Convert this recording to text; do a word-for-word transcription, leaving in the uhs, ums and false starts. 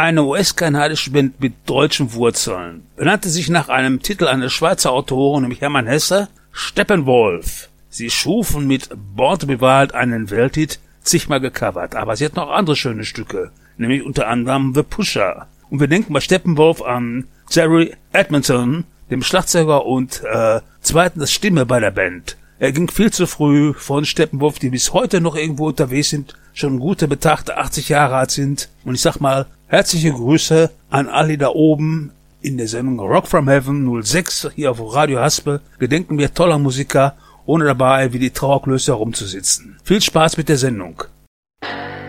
eine U S-kanadische Band mit deutschen Wurzeln. Benannte sich nach einem Titel eines Schweizer Autoren, nämlich Hermann Hesse, Steppenwolf. Sie schufen mit Born to be Wild einen Welthit, zigmal gecovert, aber sie hatten auch andere schöne Stücke, nämlich unter anderem The Pusher. Und wir denken bei Steppenwolf an Jerry Edmonton, dem Schlagzeuger und äh, zweitens Stimme bei der Band. Er ging viel zu früh von Steppenwolf, die bis heute noch irgendwo unterwegs sind, schon gute Betrachter, achtzig Jahre alt sind. Und ich sag mal, herzliche Grüße an alle da oben in der Sendung Rock from Heaven null sechs hier auf Radio Haspel. Gedenken wir toller Musiker, ohne dabei wie die Trauerklöße herumzusitzen. Viel Spaß mit der Sendung.